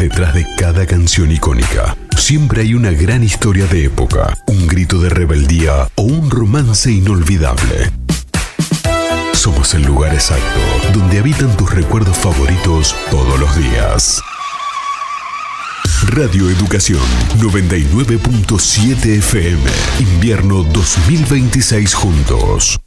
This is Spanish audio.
Detrás de cada canción icónica, siempre hay una gran historia de época, un grito de rebeldía o un romance inolvidable. Somos el lugar exacto donde habitan tus recuerdos favoritos todos los días. Radio Educación 99.7 FM. Invierno 2026 juntos.